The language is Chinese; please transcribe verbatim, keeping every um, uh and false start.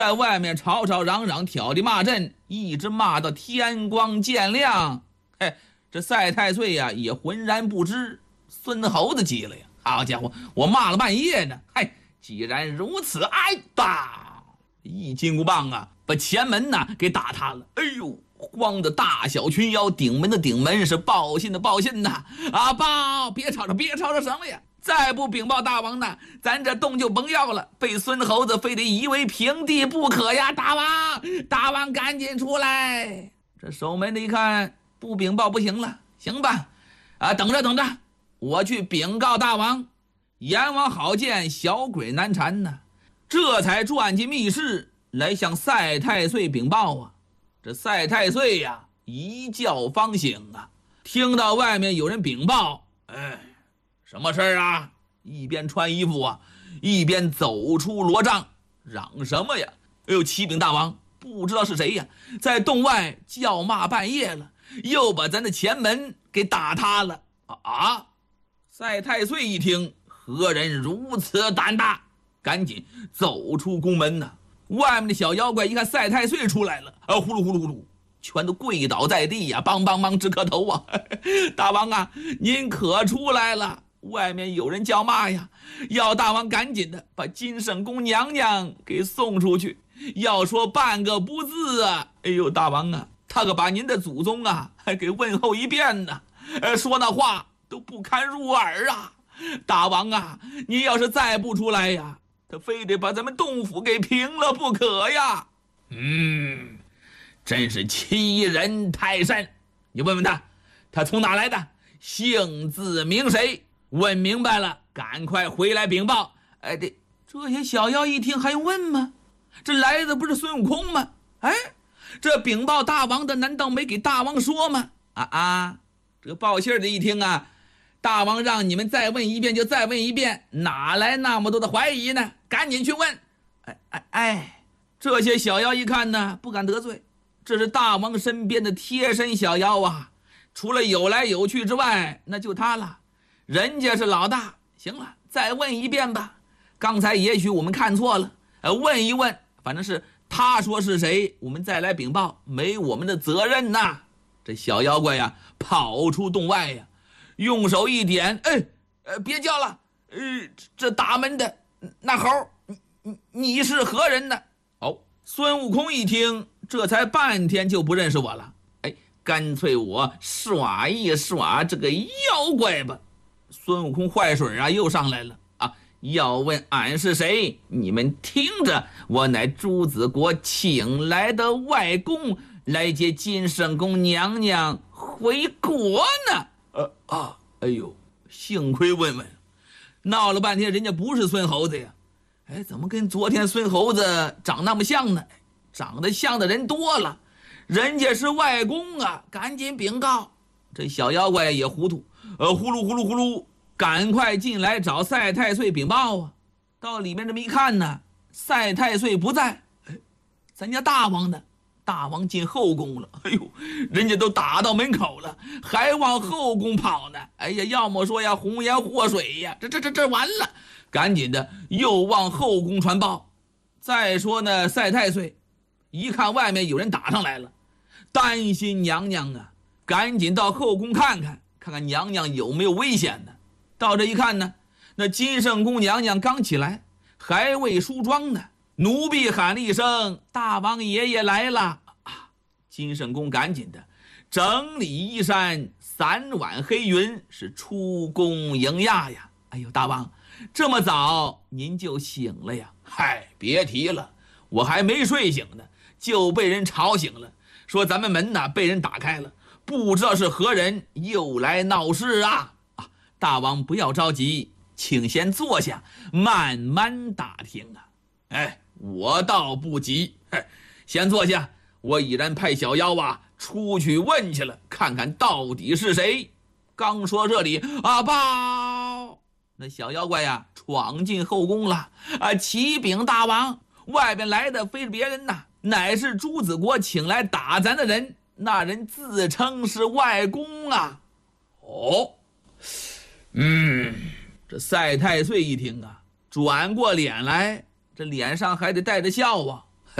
在外面吵吵嚷嚷，挑地骂阵，一直骂到天光渐亮。嘿，这赛太岁呀也浑然不知。孙猴子急了呀，好家伙，我骂了半夜呢，嘿，既然如此，哎吧，一金箍棒啊，把前门呐给打塌了。哎呦，慌的大小群妖，顶门的顶门，是报信的报信呐。啊，报，别吵吵，别吵吵什么呀？再不禀报大王呢，咱这洞就甭要了，被孙猴子非得夷为平地不可呀！大王，大王赶紧出来！这守门的一看，不禀报不行了，行吧？啊，等着等着，我去禀告大王。阎王好见小鬼难缠呢，这才转进密室来向赛太岁禀报啊。这赛太岁呀，一觉方醒啊，听到外面有人禀报，哎，什么事儿啊？一边穿衣服啊，一边走出罗帐，嚷什么呀？哎呦，启禀大王，不知道是谁呀，在洞外叫骂半夜了，又把咱的前门给打塌了啊！赛太岁一听，何人如此胆大？赶紧走出宫门呐！外面的小妖怪一看赛太岁出来了，啊，呼噜呼噜呼噜，全都跪倒在地呀，梆梆梆直磕头啊！大王啊，您可出来了！外面有人叫骂呀，要大王赶紧的把金圣宫娘娘给送出去。要说半个不字啊，哎呦，大王啊，他可把您的祖宗啊还给问候一遍呢，呃，说那话都不堪入耳啊！大王啊，您要是再不出来呀，他非得把咱们洞府给平了不可呀！嗯，真是欺人太甚！你问问他，他从哪来的，姓字名谁？问明白了，赶快回来禀报。哎，这这些小妖一听还用问吗？这来的不是孙悟空吗？哎，这禀报大王的难道没给大王说吗？啊啊，这个报信的一听啊，大王让你们再问一遍就再问一遍，哪来那么多的怀疑呢？赶紧去问。哎哎哎，这些小妖一看呢，不敢得罪，这是大王身边的贴身小妖啊，除了有来有去之外，那就他了。人家是老大，行了，再问一遍吧。刚才也许我们看错了，呃，问一问，反正是他说是谁，我们再来禀报，没我们的责任呐。这小妖怪呀，跑出洞外呀，用手一点，哎，呃，别叫了，呃，这打门的那猴，你你是何人呢？哦，孙悟空一听，这才半天就不认识我了。哎，干脆我耍一耍这个妖怪吧。孙悟空坏水啊，又上来了啊！要问俺是谁？你们听着，我乃朱子国请来的外公，来接金圣宫娘娘回国呢。呃啊，哎呦，幸亏问问，闹了半天人家不是孙猴子呀！哎，怎么跟昨天孙猴子长那么像呢？长得像的人多了，人家是外公啊！赶紧禀告。这小妖怪也糊涂，呃，呼噜呼噜呼噜，赶快进来找赛太岁禀报啊！到里面这么一看呢，赛太岁不在，哎，咱家大王呢？大王进后宫了。哎呦，人家都打到门口了，还往后宫跑呢。哎呀，要么说呀，红颜祸水呀，这这这这完了！赶紧的又往后宫传报。再说呢，赛太岁一看外面有人打上来了，担心娘娘啊，赶紧到后宫看看，看看娘娘有没有危险呢。到这一看呢，那金圣宫娘娘刚起来，还未梳妆呢。奴婢喊了一声：“大王爷爷来了！”啊，金圣宫赶紧的整理衣衫，三碗黑云，是出宫迎驾呀。哎呦，大王这么早您就醒了呀？嗨，别提了，我还没睡醒呢，就被人吵醒了，说咱们门呢被人打开了，不知道是何人又来闹事啊！啊，大王不要着急，请先坐下，慢慢打听啊。哎，我倒不急，嘿，先坐下，我已然派小妖啊出去问去了，看看到底是谁。刚说这里啊，报！那小妖怪呀闯进后宫了啊！启禀大王，外边来的非是别人呐，乃是朱子国请来打咱的人，那人自称是外公啊。哦，嗯，这赛太岁一听啊，转过脸来，这脸上还得带着笑啊。